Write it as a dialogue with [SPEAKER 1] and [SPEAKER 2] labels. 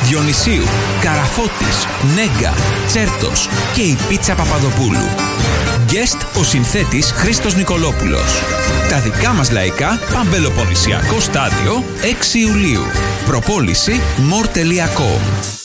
[SPEAKER 1] Διονυσίου, Καραφώτης, Νέγκα, Τσέρτος και η Πίτσα Παπαδοπούλου. Guest ο συνθέτης Χρήστος Νικολόπουλος. Τα δικά μας λαϊκά Παμπελοποννησιακό στάδιο 6 Ιουλίου. Προπόληση more.com.